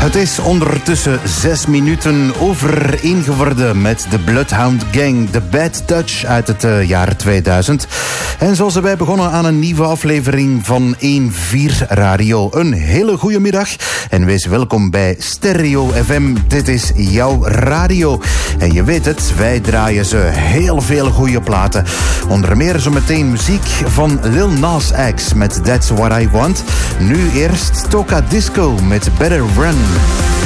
Het is ondertussen 6 minuten over 1 geworden met de Bloodhound Gang, The Bad Touch uit het jaar 2000. En zo zijn wij begonnen aan een nieuwe aflevering van 1-4 Radio. Een hele goede middag en wees welkom bij Stereo FM. Dit is jouw radio. En je weet het, wij draaien ze heel veel goede platen. Onder meer zometeen muziek van Lil Nas X met That's What I Want. Nu eerst Toka Disco met Better Run.